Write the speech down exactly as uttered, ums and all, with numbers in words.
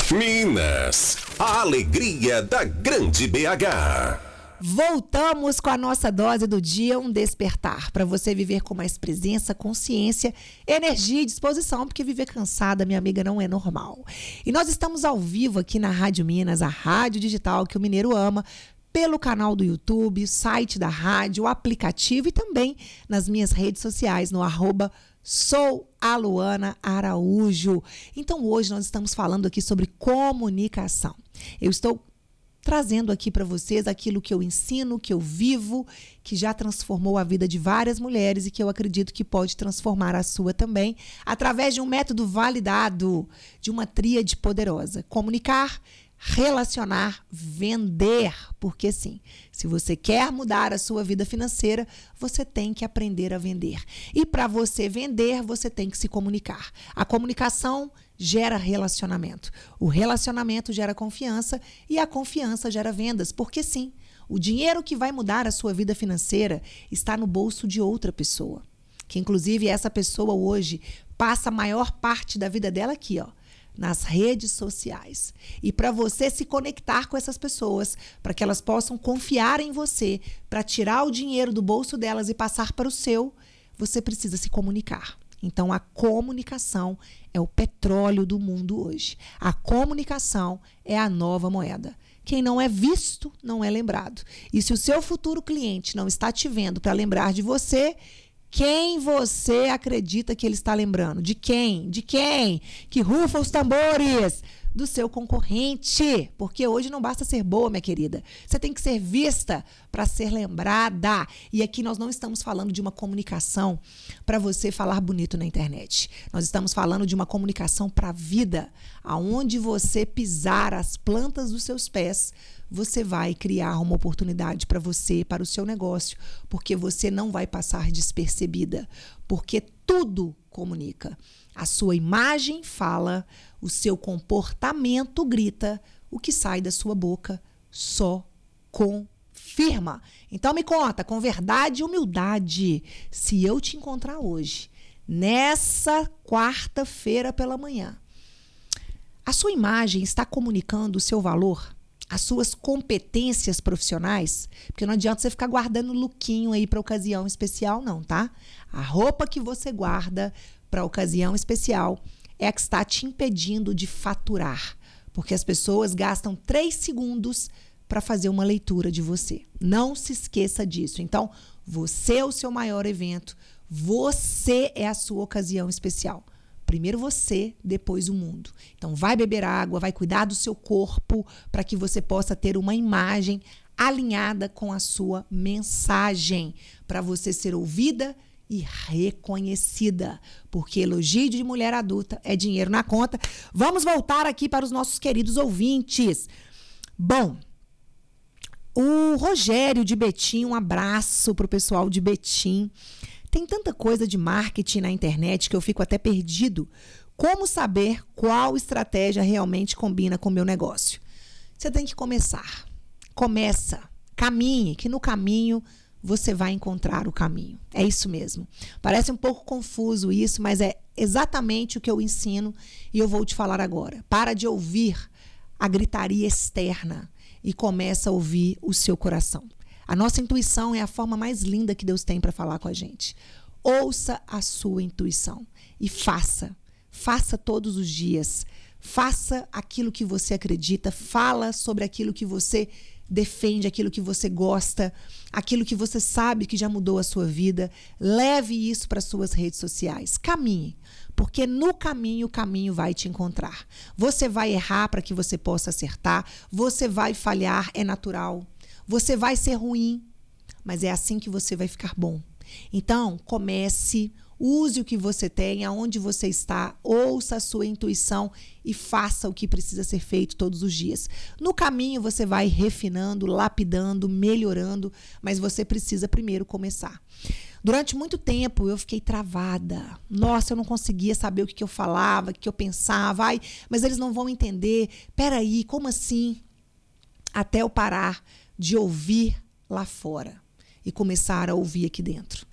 Minas, a alegria da grande B H. Voltamos com a nossa dose do dia, um despertar, para você viver com mais presença, consciência, energia e disposição, porque viver cansada, minha amiga, não é normal. E nós estamos ao vivo aqui na Rádio Minas, a rádio digital que o mineiro ama, pelo canal do YouTube, site da rádio, o aplicativo e também nas minhas redes sociais, no arroba Sou a Luana Araújo. Então hoje nós estamos falando aqui sobre comunicação. Eu estou trazendo aqui para vocês aquilo que eu ensino, que eu vivo, que já transformou a vida de várias mulheres e que eu acredito que pode transformar a sua também, através de um método validado, de uma tríade poderosa. Comunicar, relacionar, vender. Porque sim, se você quer mudar a sua vida financeira, você tem que aprender a vender. E para você vender, você tem que se comunicar. A comunicação gera relacionamento. O relacionamento gera confiança e a confiança gera vendas. Porque sim, o dinheiro que vai mudar a sua vida financeira está no bolso de outra pessoa. Que inclusive essa pessoa hoje passa a maior parte da vida dela aqui, ó, nas redes sociais. E para você se conectar com essas pessoas, para que elas possam confiar em você, para tirar o dinheiro do bolso delas e passar para o seu, você precisa se comunicar. Então, a comunicação é o petróleo do mundo hoje. A comunicação é a nova moeda. Quem não é visto, não é lembrado. E se o seu futuro cliente não está te vendo para lembrar de você, quem você acredita que ele está lembrando? De quem? De quem? Que rufa os tambores? Do seu concorrente. Porque hoje não basta ser boa, minha querida. Você tem que ser vista para ser lembrada. E aqui nós não estamos falando de uma comunicação para você falar bonito na internet. Nós estamos falando de uma comunicação para a vida. Aonde você pisar as plantas dos seus pés, você vai criar uma oportunidade para você, para o seu negócio, porque você não vai passar despercebida, porque tudo comunica. A sua imagem fala, o seu comportamento grita, o que sai da sua boca só confirma. Então me conta, com verdade e humildade, se eu te encontrar hoje, nessa quarta-feira pela manhã, a sua imagem está comunicando o seu valor? As suas competências profissionais, porque não adianta você ficar guardando lookinho aí para ocasião especial não, tá? A roupa que você guarda para ocasião especial é a que está te impedindo de faturar, porque as pessoas gastam três segundos para fazer uma leitura de você. Não se esqueça disso. Então, você é o seu maior evento, você é a sua ocasião especial. Primeiro você, depois o mundo. Então, vai beber água, vai cuidar do seu corpo para que você possa ter uma imagem alinhada com a sua mensagem, para você ser ouvida e reconhecida. Porque elogio de mulher adulta é dinheiro na conta. Vamos voltar aqui para os nossos queridos ouvintes. Bom, o Rogério de Betim, um abraço para o pessoal de Betim. Tem tanta coisa de marketing na internet que eu fico até perdido. Como saber qual estratégia realmente combina com o meu negócio? Você tem que começar. Começa. Caminhe, que no caminho você vai encontrar o caminho. É isso mesmo. Parece um pouco confuso isso, mas é exatamente o que eu ensino e eu vou te falar agora. Para de ouvir a gritaria externa e começa a ouvir o seu coração. A nossa intuição é a forma mais linda que Deus tem para falar com a gente. Ouça a sua intuição e faça. Faça todos os dias. Faça aquilo que você acredita. Fala sobre aquilo que você defende, aquilo que você gosta, aquilo que você sabe que já mudou a sua vida. Leve isso para suas redes sociais. Caminhe, porque no caminho, o caminho vai te encontrar. Você vai errar para que você possa acertar. Você vai falhar, é natural. Você vai ser ruim, mas é assim que você vai ficar bom. Então, comece, use o que você tem, aonde você está, ouça a sua intuição e faça o que precisa ser feito todos os dias. No caminho, você vai refinando, lapidando, melhorando, mas você precisa primeiro começar. Durante muito tempo, eu fiquei travada. Nossa, eu não conseguia saber o que, que eu falava, o que, que eu pensava. Ai, mas eles não vão entender. Peraí, como assim? Até eu parar de ouvir lá fora e começar a ouvir aqui dentro.